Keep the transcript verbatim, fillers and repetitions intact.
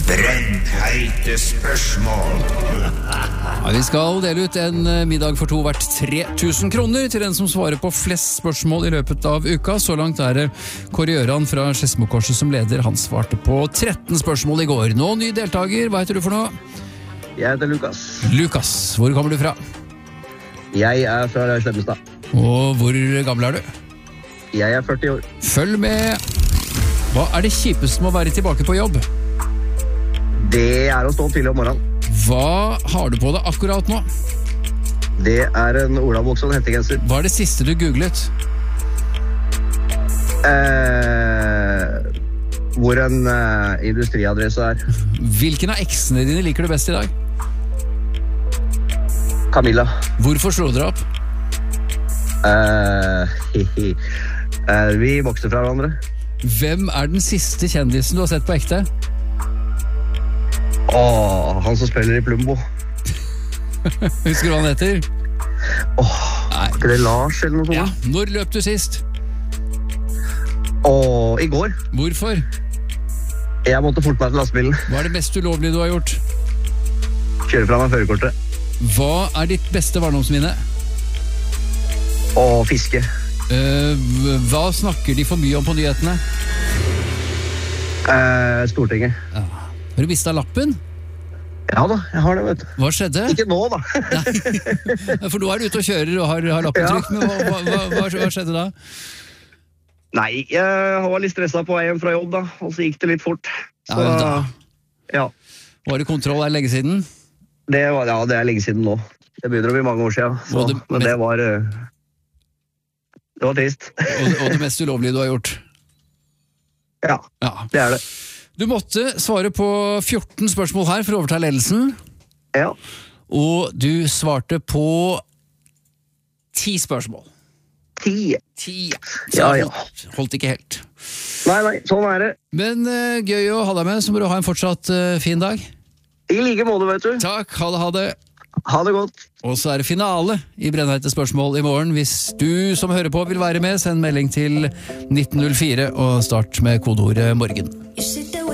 Brennheite spørsmål. Ja, vi skal dele ut en middag for to verdt tre tusen kroner til den som svarer på flest spørsmål i løpet av uka. Så langt er det Kåre Gjøran fra Skedsmokorset som leder. Han svarte på tretten spørsmål i går. Nå ny deltaker, hva heter du for noe? Jeg heter Lukas. Lukas, hvor kommer du fra? Jeg er fra Slemmestad. Og hvor gammel er du? Jeg er førti år. Følg med. Hva er det kjipeste med å være tilbake på jobb? Det er å stå tidlig om morgenen. Hva har du på deg akkurat nå? Det er en Olavboks og en hettegenser. Hva er det siste du googlet? Eh, hvor en eh, industriadresse er. Hvilken av eksene dine liker du best i dag? Camilla. Hvorfor slår dere opp? Eh, hihi. eh, vi vokste fra hverandre. Hvem er den siste kjendisen du har sett på ekte? Åh, han som spiller i Plumbo. Husker du hva han heter? Åh, er ikke det Lars eller noe sånt? Ja, når løp du sist? Åh, i går. Hvorfor? Jeg måtte forte meg til lastebilen. Hva er det mest ulovlige du har gjort? Kjøre fra meg førerkortet. Hva er ditt beste barndomsminne? Og fiske. Eh, hva snakker de for mye om på nyhetene? Eh, Stortinget. Ja. Har du mistet lappen? Ja da, jeg har det, vet du. Hva skjedde? Ikke nå, da. Nei, for nå er du ute og kjører og har, har lappen Ja. trykt, men hva, hva, hva, hva, hva skjedde da? Nei, jeg var litt stresset på vei hjem fra jobb, da. Og så gikk det litt fort. Så, Ja, da. ja. Var det kontroll er lenge siden? Det, var, ja, det er lenge siden nå. Det begynner å bli mange år siden. Så, Og det- men det var... eh, Det var trist. Og, og det mest ulovlige du har gjort? Ja, Ja. det er det. Du måtte svare på fjorten spørsmål her for å overta ledelsen, Ja. og du svarte på ti spørsmål. Ti. Ti, ja. Så Ja, jeg ja. holdt, holdt ikke helt. Nei, nei, sånn er det. Men eh, gøy å ha deg med, så må du ha en fortsatt eh, fin dag. I like måte, vet du. Takk, ha det, ha det. Ha det godt. Og så er det finale i Brennheite spørsmål i morgen. Hvis du som hører på vil være med, send melding til nitten null fire og start med kodeordet morgen.